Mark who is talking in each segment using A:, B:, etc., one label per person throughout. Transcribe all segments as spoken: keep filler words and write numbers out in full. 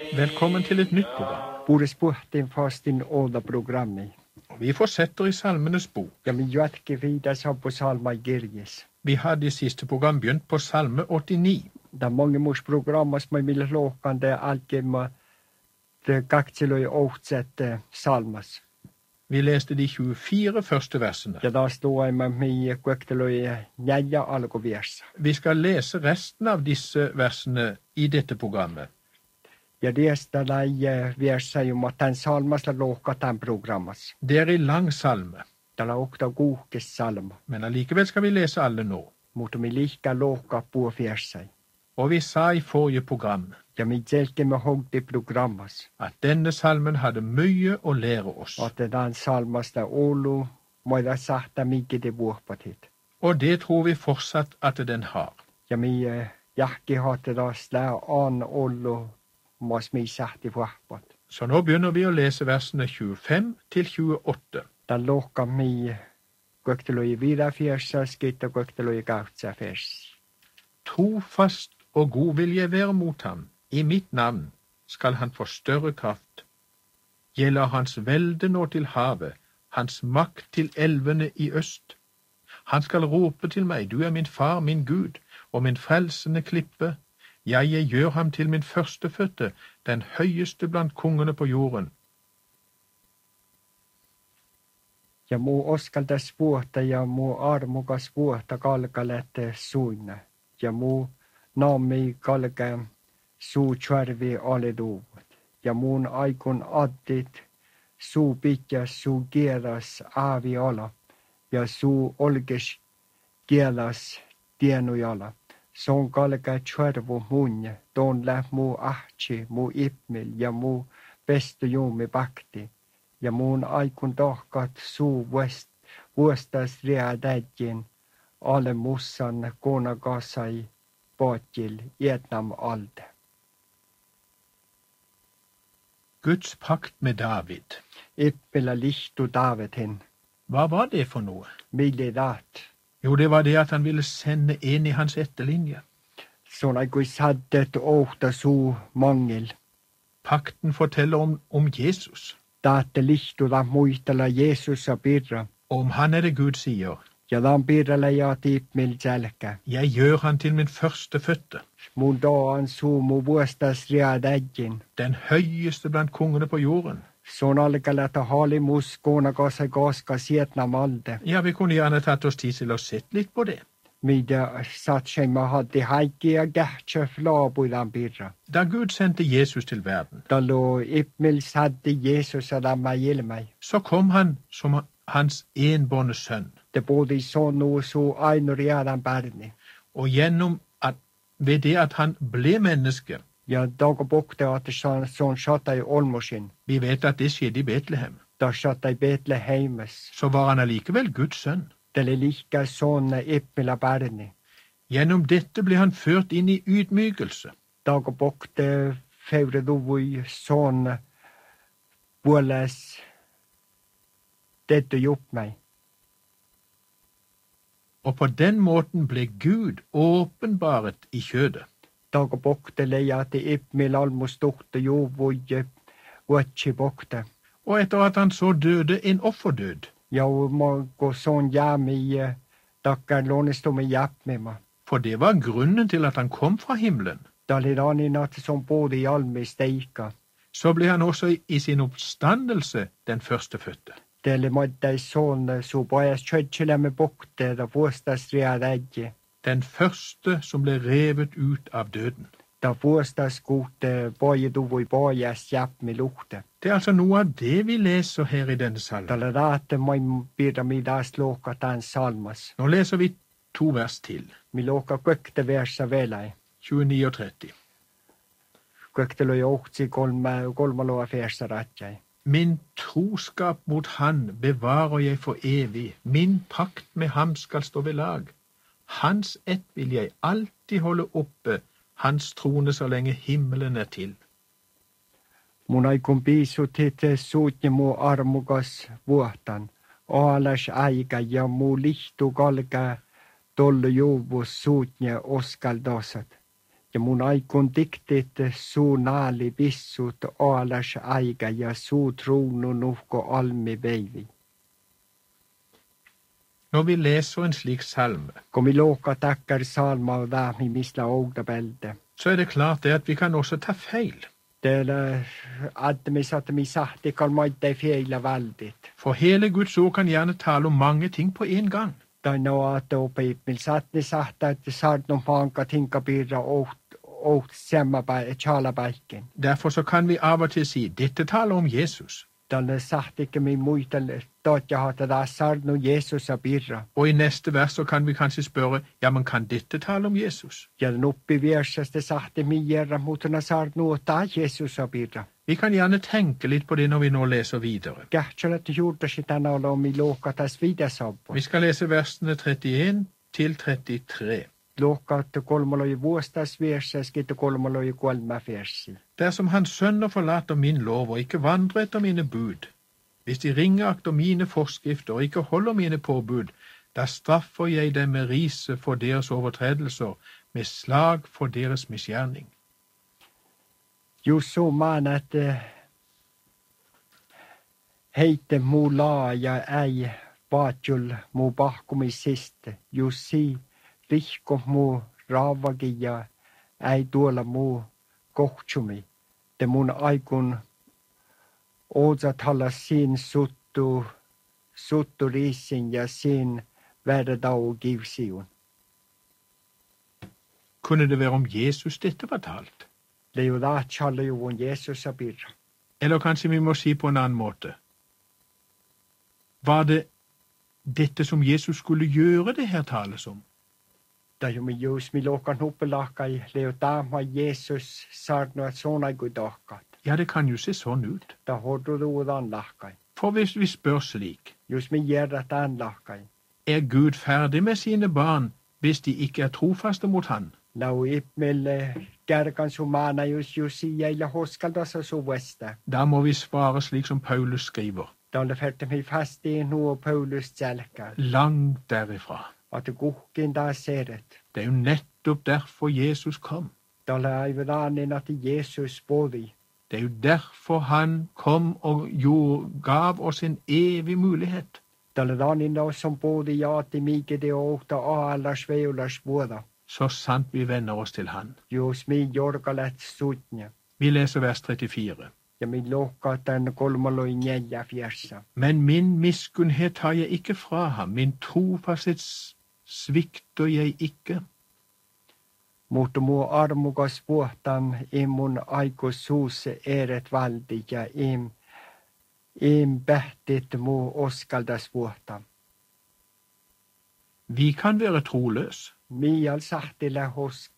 A: Velkommen til et nytt program.
B: Puhdas puhtiin fastin olla programmi.
A: Vi fortsetter i Salmenes bok.
B: Ja me jatke videre på salma kirjes.
A: Vi hadde i siste program begynt på Salme åttini.
B: Det er mange mors programmer som er mille lokande alkema det kakseløy åtsette salmas.
A: Vi leste de tjuefire første versene.
B: Ja da står jeg med mye kakseløy nja alko versa.
A: Vi skal lese resten av disse versene i dette programmet.
B: Ja resten av versa jo at den salmas la loka den programmas.
A: Det er i lang salme,
B: Det er okta gokes salma.
A: men allikevel skal vi lese alle nå.
B: Mutta mi lika loka på versa.
A: Og vi sa i forrige program
B: Ja mi jelke med hogde programmas.
A: at denne salmen hadde mye å lære oss.
B: At den salmas der olo må da sakta mykje det borpatit.
A: Og det tror vi fortsatt at den har.
B: Ja mi jakke hatte da slær an olo mas mi sakti borpat.
A: Så nå begynner vi å lese versene tjuefem til tjueåtte.
B: Da lokka mi gökteloi vidare fjersa skitta gökteloi gautsa fers.
A: Trofast og god vil jeg være mot ham. I mitt navn skal han få større kraft. Gjelder hans velde nå til havet, hans makt til elvene i øst. Han skal rope til meg, du er min far, min Gud, og min frelsende klippe. Ja, jeg gjør ham til min førstefødte, den høyeste blant kongene på jorden.
B: Ja mu oskalta spuota ja mu armuka spuota kalkalette suinne. Ja mu naami kalke suu tjärvi aleduvat. Ja mun aikun addit suu pitjas suu kielas aavi ala. Ja suu olkes kielas tienujala. Se on kalke tjärvu munje. Tuon läh mu ahtsi, mu ipmil ja mu pestu juumi pakti. Ja mun aikun tohkat suu vuost, vuostas rea tädjin. Ale mussan kona kasai paatil Vietnam alde.
A: Guds pakt med David.
B: Ippela lihtu Davidin.
A: Hva var det for noe?
B: Mille dat.
A: Jo, det var det at han ville sende en i hans etterlinje.
B: Sånn ei kui saddet ohta suu mangil.
A: Pakten forteller om, om Jesus.
B: Taatte lihtu da muistella Jeesusa pirra.
A: Og om han er det Gud sier,
B: Ja dan pirralla ja tippmil jälkä.
A: jeg gjør han til min førstefødte,
B: Mun daan suu mu vuostas rea tädjin.
A: den høyeste blant kongene på jorden.
B: Sån alkalla ta halimus kona kasai kaska Vietnam alde.
A: Ja, vi kunne gjerne tatt oss tid til å sett litt på det.
B: Mida satsema hadde haikkia kähtsä flaapuidan pirra.
A: Da Gud sendte Jesus til verden,
B: Tallo ippmil sadde Jesus adamma ilmai.
A: så kom han som hans enbårne sønn.
B: Det både i sånn så ainuriadan barni.
A: Og gjennom at, ved det at han ble menneske,
B: Ja dago bokte at sån sån satta i olmosin.
A: vi vet at det skjedde i Betlehem,
B: Da satta i Betleheimes.
A: så var han allikevel Guds sønn.
B: Tele lika sån ippmila barni.
A: Gjennom dette ble han ført inn i ydmykelse.
B: Dago bokte feure duvui sån vuoles dette jupp meg.
A: Og på den måten ble Gud åpenbaret i kjødet.
B: Dago bokte leia til ippmil almus tukte juvui uotsi bokte.
A: Og etter at han så døde en offerdød,
B: Ja må gå sån jami takkar lånestomme jappmima.
A: for det var grunnen til at han kom fra himmelen,
B: Talirani natt som både i almi steika.
A: så ble han også i sin oppstandelse den førstefødte.
B: Tele måtte sån så pojas kjøtskjele med bokte da vuostas rea rädje.
A: Den første som ble revet ut av døden.
B: Da vuostas kuute poje tuvui pojas jappmi luhte.
A: Det er altså noe av det vi leser her i denne salmen.
B: Tala raate moim piramidas loka tan salmas.
A: Nå leser vi to vers til,
B: Mi loka kökte versa velai.
A: tjueni og tretti.
B: Kökte lo johtsi kolme, kolmaloa versa ratjai.
A: Min troskap mot han bevarer jeg for evig. Min pakt med ham skal stå ved lag. Hans ett vil jeg alltid holde oppe, hans trone så lenge himmelen er til.
B: Mun aikun piisu tite suutni mu armukas vuotan. Aalas aika ja mu lihtu kalka tollu juvus suutni oskaldosat. Ja mun aikun diktit suu naali vissut aalas aika ja suu truunu nuhko almi veivi.
A: Når vi leser en slik salme,
B: Kun vi låka takkar salma og dami misla ouda bälde.
A: så er det klart det at vi kan også ta feil.
B: Teillä admis att mi sahti kalmaittai feila väldit.
A: For hele Guds ord kan gjerne tale om mange ting på en gang.
B: Tai no atopi mil satni sahta että saarnum panka tinkapirra oht oht semmapäi chalapäikin.
A: Derfor så kan vi av og til si, dette taler om Jesus.
B: Tälle sahtikke mi muitel totja hata taas saarnu Jeesusa pirra.
A: Og i neste vers så kan vi kanskje spørre, ja, men kan dette tale om Jesus?
B: Ja nuppi viersasta sahti mi jerra mutuna saarnu ta Jeesusa pirra.
A: Vi kan gjerne tenke litt på det når vi nå leser videre.
B: Kähtsälet juurtasi tänä olo mi luokatas vidasabbo.
A: Vi skal lese versene trettien til trettitre.
B: Luokkaat kolmoloji vuostas viersas kitte kolmoloji kolma versi.
A: Dersom hans sønner forlater min lov og ikke vandrer etter mine bud, hvis de ringeakter mine forskrifter og ikke holder mine påbud, da straffer jeg dem med rise for deres overtredelser, med slag for deres misgjerning.
B: Just så man att uh, heite mu laaja ei vaatjul mu pahkumi siste. Just si rihko mu raavagi ja ei tuolla mu kohtsumi. Te mun aikun oozat hallas siin suttu, suttu riisin ja siin värdetau kivsiun.
A: Kunne det være om Jesus dette var talt?
B: Det er jo da tjalle jo om Jesus er birra.
A: Eller kanskje vi må si på en annen måte. Var det dette som Jesus skulle gjøre det her tales om?
B: Da jo mi just mi lokan huppelakai leo taama Jesus saarnu at sonai kuidahkat.
A: Ja, det kan jo se sånn ut.
B: Da hodu duudan lahkai.
A: For hvis vi spør slik,
B: Just mi jerra tan lahkai.
A: er Gud ferdig med sine barn hvis de ikke er trofaste mot han?
B: Lau ipmelle kärkan sumana just jusia ja hoskaldasa suvesta.
A: Da må vi svare slik som Paulus skriver.
B: Da le ferte mi fast i nu Paulus tjälka.
A: Langt derifra.
B: At kuhkin da seret.
A: Det er jo nettopp derfor Jesus kom.
B: Da le aivedanin at Jesus bodi.
A: Det er jo derfor han kom og jo gav oss en evig mulighet.
B: Da le danin da som bodi ja til mike de åkta aalas veulas vuoda.
A: Så sant vi vender oss til han.
B: Just mi jorkalet sutnya.
A: Vi leser vers trettifire.
B: Ja mi lokka den kolmaloi neljä fjärsa.
A: Men min miskunnhet tar jeg ikke fra ham, min trofasthet svikter jeg ikke.
B: Mutta mu armukas vuotan imun aikus suuse eret valdi ja im, im pähtit mu oskaldas vuotan.
A: Vi kan være troløs.
B: Mial sahtila hos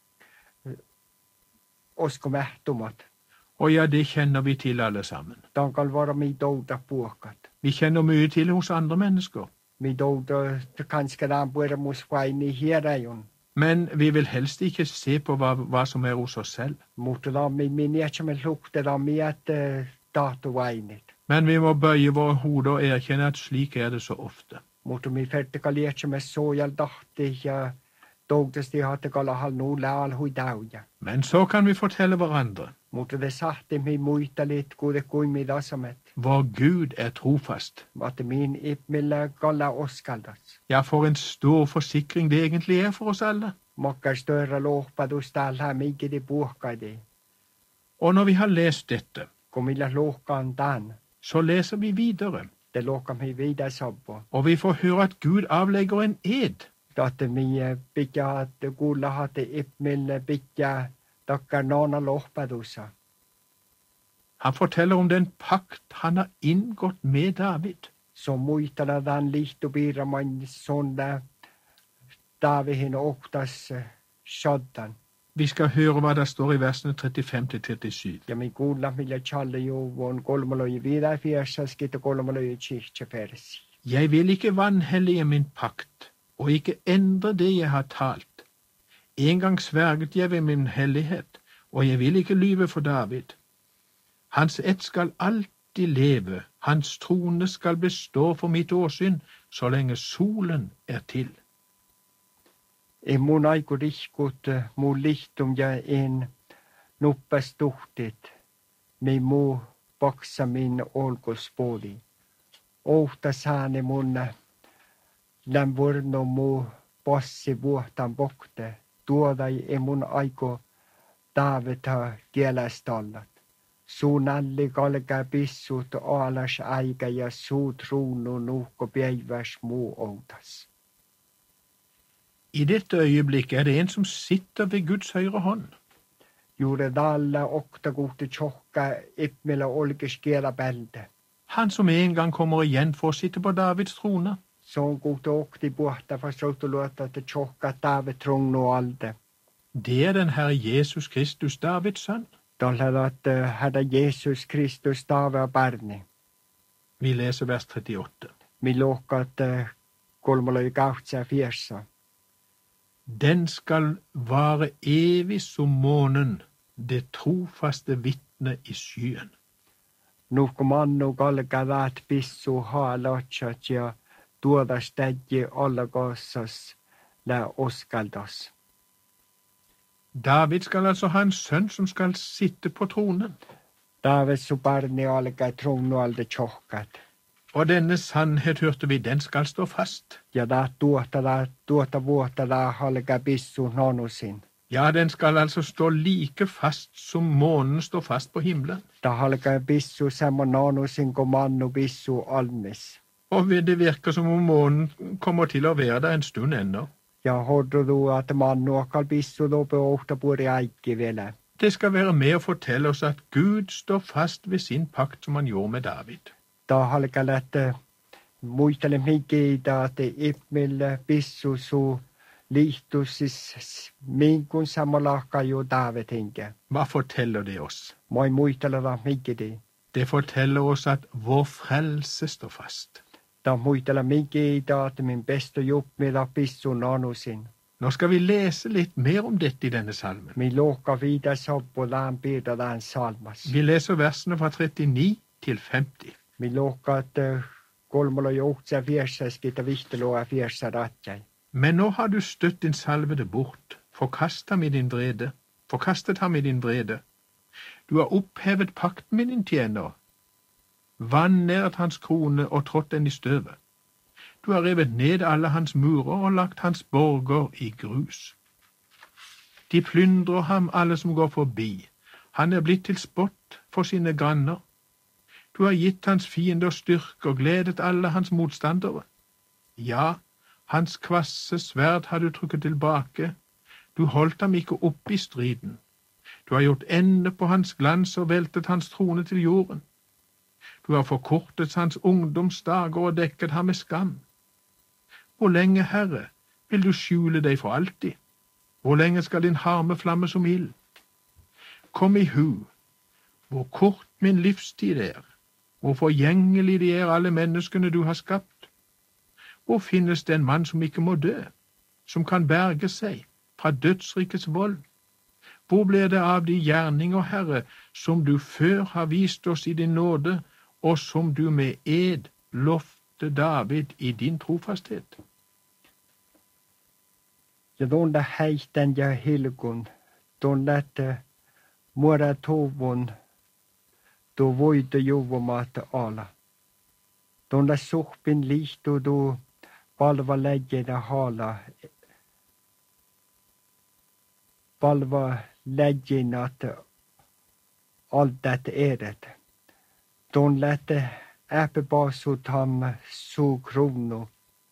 B: oskomähtumat.
A: Og ja, det kjenner vi til alle sammen.
B: Tankal vara mi douda puokat.
A: Vi kjenner mye til hos andre mennesker.
B: Mi douda kanske dan puera musvaini hierajun.
A: Men vi vil helst ikke se på hva, hva som er hos oss selv.
B: Mutta da mi min jätsämme lukte da mi at tahto vainit.
A: Men vi må bøye våre hoder og erkjenne at slik er det så ofte.
B: Mutta mi fertikal jätsämme sojal tahti ja doudasti hattekala hal nuulle al hui dauja.
A: Men så kan vi fortelle hverandre.
B: Mutta det sahti mi muistalit kuule kuin mi tasamet.
A: Vår Gud er trofast.
B: Att min ipmillä kalla oskaldas.
A: Ja, for en stor forsikring det egentlig er for oss alle.
B: Mokkar större lohpadus täällä mikä de puhkaide.
A: Og når vi har lest dette,
B: Kun millä lohkaan tämän.
A: så leser vi videre.
B: Det lohkaa mi vidare sabbo.
A: Og vi får høre at Gud avlegger en ed.
B: Että mi pitää että kuulla hatte ipmillä pitää takkar nona lohpadusa.
A: Han forteller om den pakt han har inngått med David.
B: Så muistella tämän lihtupirraman sonda Davihin oktas shoddan.
A: Vi skal høre hva det står i versene trettifem til trettisju.
B: Ja mi kuulla millä challe jo von kolmoloji vidare fiersas kitte kolmoloji chiche persi.
A: Jeg vil ikke vanhellige min pakt, og ikke endre det jeg har talt. En gang sverget jeg ved min hellighet, og jeg vil ikke lyve for David. Hans ett skal alltid leve, hans trone skal bestå for mitt åsyn, så lenge solen er til.
B: I mun aiku rihkut mun lihtum ja en nuppes tuhtit, mi muu paksa min olkulspooli. Ohta saani mun läm vurnu muu passi vuotan pokte, tuodai ei mun aiku taaveta kielestallat. Suu nalli kalga pissut alas äikä ja suu truunu nuhko päiväs muu outas.
A: I dette øyeblikk er det en som sitter ved Guds høyre hånd.
B: Juuri tällä oktakuhti tjohka ipmillä olkis kielapältä.
A: Han som en gang kommer igjen for å sitte på Davids trone.
B: Se on kuhti okti puhta fasotuluotta, että tjohka David trunnu alde.
A: Det er den Herre Jesus Kristus, Davids sønn.
B: Tällä että Herra Jesus Kristus David barni.
A: Vi leser vers trettiåtte.
B: Mi lohkat kolmoloi kahtsa fiersa.
A: Den skal vare evig som månen, det trofaste vittne i skyen.
B: Nuhko mannu kalka väät pissu haalatsat ja tuodas tädji allakossas lä oskaldas.
A: David skal altså ha en sønn som skal sitte på tronen.
B: David su barni alka trunnu alde tjohkat.
A: Og denne sannhet, hørte vi, den skal stå fast.
B: Ja da tuota da tuota vuotta da alka pissu nonusin.
A: Ja, den skal altså stå like fast som månen står fast på himmelen.
B: Da alka pissu samma nonusin ko mannu pissu almis.
A: Og det virker som om månen kommer til å være der en stund ennå.
B: Ja hodru du at mannu akal pissu lope ohta puri aikki vielä.
A: Det skal være med å fortelle oss at Gud står fast ved sin pakt som han gjorde med David.
B: Da halka lätte muistele mikiitä, että ipmille pissu su liihtusis minkun samalahka jo Davidinke.
A: Hva forteller det oss?
B: Moi muistele da mikidi.
A: Det forteller oss at vår frelse står fast.
B: Da muistele mikiitä, että min besto juppmilla pissu nanusin.
A: Nå skal vi lese litt mer om dette i denne salmen.
B: Mi lohka vidare soppo lään piirta lään salmas.
A: Vi leser versene fra trettini til femti.
B: Mi lohka, että kolmolla johtsa fiersaskita vihteloa fiersa ratjai.
A: Men nå har du støtt din salvede bort, forkastet ham i din vrede, forkastet ham i din vrede. Du har opphevet pakten med din tjener, vannæret hans krone og trådt den i støvet. Du har revet ned alle hans murer og lagt hans borger i grus. De plyndrer ham alle som går forbi. Han er blitt til spott for sine granner. Du har gitt hans fiender styrke og gledet alle hans motstandere. Ja, hans kvasse sverd har du trukket tilbake. Du holdt ham ikke opp i striden. Du har gjort ende på hans glans og veltet hans trone til jorden. Du har forkortet hans ungdomsdager og dekket ham med skam. Hvor lenge, Herre, vil du skjule deg for alltid? Hvor lenge skal din harme flamme som ild? Kom i hu, hvor kort min livstid er, hvor forgjengelig de er alle menneskene du har skapt. Hvor finnes det en mann som ikke må dø, som kan berge seg fra dødsrikets vold? Hvor ble det av de gjerninger, Herre, som du før har vist oss i din nåde, og som du med ed lovte David i din trofasthet?
B: Ja tuonne häisten ja hilkun, tuonne muora tuvun, tu voitu juvumaat ala. Tuonne suhpin liihtu tu palva läjjänä haala. Palva läjjänä altat eret. Tuonne äppäpaasut ham suu krunu.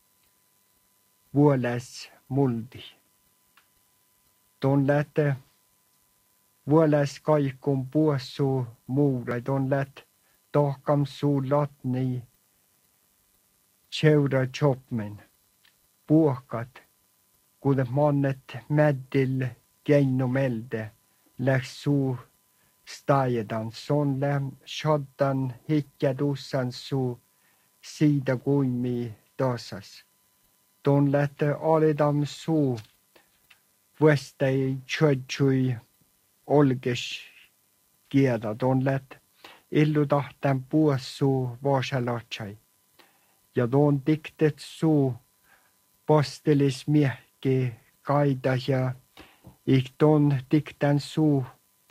B: Vuoles muldi. Tuonne vuoles kaikun puossu muura. Tuonne tohkam suu latni. Tjeura tjopmen. Puokat. Kuule mannet mäddil geinumelde. Läks suu stajedan. Sonle shaddan hikjadussan suu siida kuimi tasas. Tuonne alidam suu vuestei tjödsui olges kieda. Tuonne illu tahtan puossu vaasalatsai. Ja tuon diktet suu postelis miehki kaida ja ikton diktan suu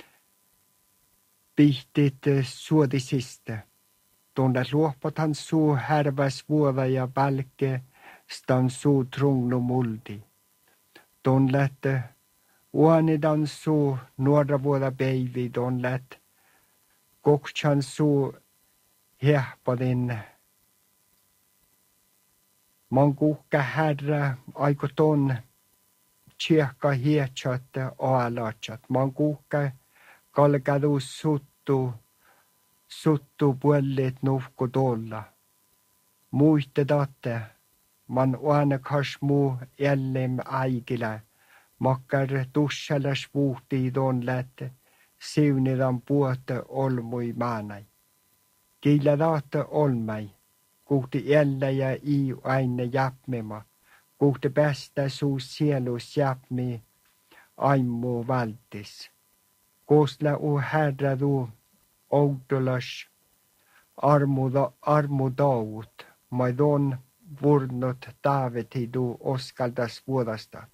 B: pihtit suodisiste. Tuonne luopotan suu härväs vuoda ja pälke stan suu trungnu muldi. Tuonne uanidan suu nuora vuoda päivi tuonne kokchan suu hehpadin. Man kuhka herra aiko ton tjekka hietsat aalatsat. Man kuhka kalkadu suttu suttu puolit nuhku tuolla. Muistedatte, man oane kas muu jällem aigile. Makkar tusselas vuhti tuonlet siunidan puote olmui maanai. Kiilädatte olmai. Kuhti jälle ja iu aine jäpmima. Kuhti päästä suu sielus jäpmi aimu valtis. Koosla u härradu outolas armuda, armudaut. Maidon vurnut Davididu oskaldas vuodastat.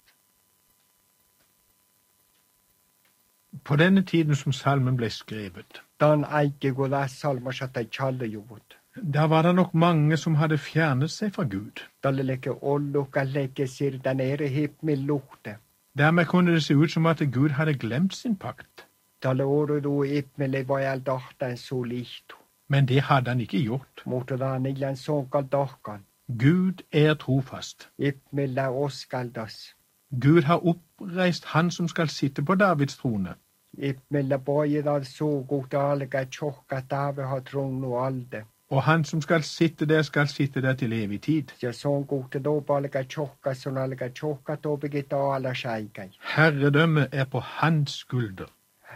A: På denne tiden som salmen ble skrevet,
B: Dan aike godas salmasat ei challejuvut.
A: der var det nok mange som hadde fjernet seg fra Gud.
B: Dalle leke olluka leke sirda nere himmel luhte.
A: Dermed kunne det se ut som at Gud hadde glemt sin pakt.
B: Dalle orudu himmel ei vajal tahtan su lihtu.
A: Men det hadde han ikke gjort.
B: Mutta da nilan sonkal tahkan.
A: Gud er trofast.
B: Himmel la oskaldas.
A: Gud har oppreist han som skal sitte på Davids trone.
B: Himmel la bojedal su kuhta alga tjohka tave ha trunnu alde.
A: Og han som skal sitte der, skal sitte der til evig tid.
B: Ja son kuhta dopa alga tjohka sun alga tjohka tobigita ala shaikai.
A: Herredømme er på hans skulder.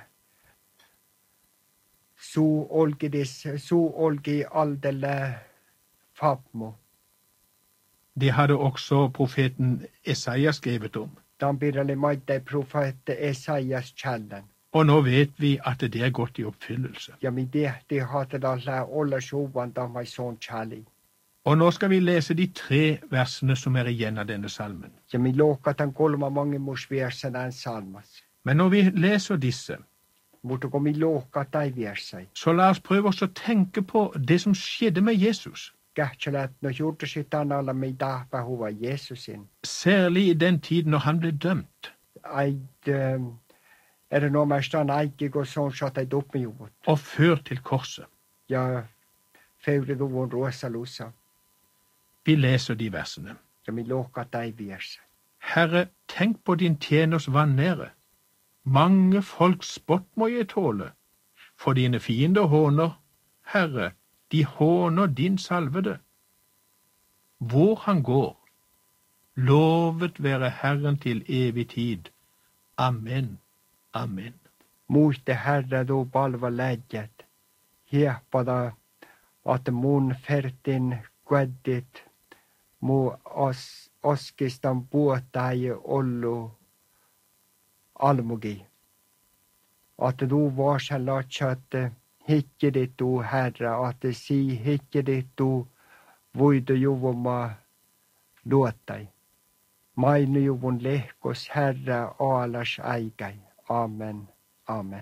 B: Su olgidis, su olgi aldele fabmo.
A: Det hadde også profeten Esaias skrevet om.
B: Dan birale maite profet Esaias challan.
A: Og nå vet vi at det er gått i oppfyllelse.
B: Ja mi dehti hatedalla olla shuvan da mai son chali.
A: Og nå skal vi lese de tre versene som er igjen av denne salmen.
B: Ja mi lokatan kolma mange musviersen an salmas.
A: Men når vi leser disse,
B: Mutta kun mi lokatai viersai.
A: så la oss prøve oss å tenke på det som skjedde med Jesus.
B: Kähtsälät no juurtasitaan alla mi tahpa huva Jesusin.
A: Særlig i den tiden når han ble dømt
B: Ait er det nomastaan aiki kun son satai dupmiuvut.
A: og ført til korset.
B: Ja feuriduvun ruosalussa.
A: Vi leser de versene.
B: Ja mi lokatai viersai.
A: Herre, tenk på din tjeners vanære. Mange folks spott må jeg tåle, for dine fiender håner, Herre, de håner din salvede. Hvor han går, lovet være Herren til evig tid. Amen, amen.
B: Muiste herra du palva lägget. Hiehpada, at mun fertin kueddit, mu os, oskistan puotai ollu almugi. At du varsalatset hikkidit du herra, at si hikkidit du voidu juvuma luottai. Mainu juvun lehkos herra aalas aikai. Amen, amen.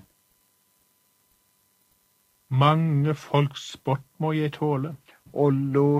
A: Mange folks spott må jeg tåle.
B: Ollu,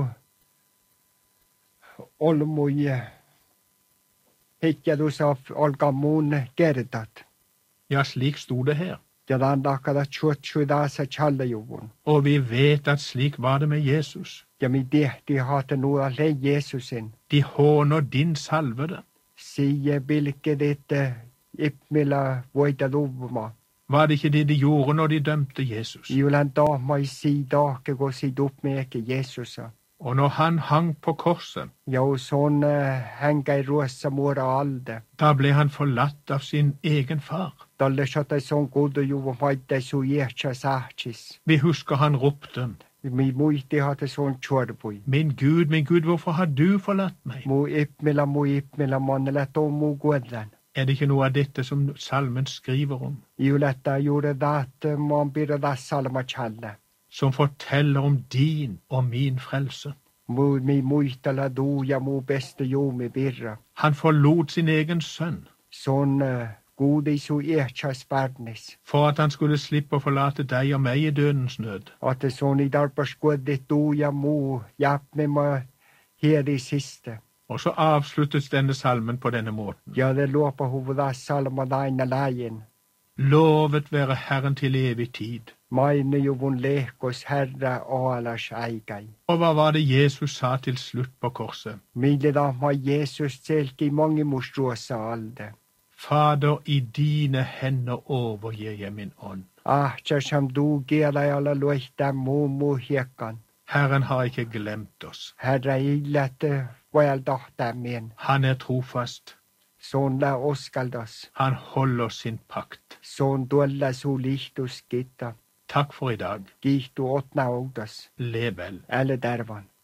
B: olmuja, hikkidus av olgamun kertat.
A: Ja, slik sto det her.
B: Ja dan dakada tjutsudasa challajuvun.
A: Og vi vet at slik var det med Jesus.
B: Ja mi dehti hata nuo le Jesusin.
A: De håner din salvede.
B: Sige bilkedit ipmila voita duvma.
A: Var det ikke det de gjorde når de dømte Jesus?
B: Julan da mai si dake go si dupmeke Jesusa.
A: Og når han hang på korset,
B: Ja og sånn hengai rosa mora alde.
A: da ble han forlatt av sin egen far.
B: Dalle shata sånn godo juvo maite su jecha sahchis.
A: Vi husker han ropte,
B: Mi muiti hata sånn tjordbui.
A: min Gud, min Gud, hvorfor har du forlatt meg?
B: Mu ipmila mu ipmila mannela to mu godlan.
A: Er det ikke noe av dette som salmen skriver om,
B: Juletta gjorde dat man byrda da salma challe.
A: som forteller om din og min frelse?
B: Mu mi muistella du ja mu beste Jumi birra.
A: Han forlot sin egen sønn
B: Sån uh, gode su erchas barnis.
A: for at han skulle slippe å forlate deg og meg i dødens nød.
B: At det sån i darpas godit du ja mu jap me ma her i siste.
A: Og så avsluttes denne salmen på denne måten.
B: Ja det låpa huvudda salma daina lajen.
A: Lovet være Herren til evig tid.
B: Maine jo vun lekos herra alas aikai.
A: Og hva var det Jesus sa til slutt på korset?
B: Mille da ma Jesus selki mange mustrosa alde.
A: Fader, i dine hender overgir jeg min ånd.
B: Ah, som du gela alla luihta mu mu hiekan.
A: Herren har ikke glemt oss.
B: Herra illate voel tahta min.
A: Han er trofast.
B: Sån la oskaldas.
A: Han holder sin pakt.
B: Sån tuolla su lihtus kitta.
A: Takk for i dag.
B: Kihtu otna ogdas.
A: Lev vel.
B: Alle dervan.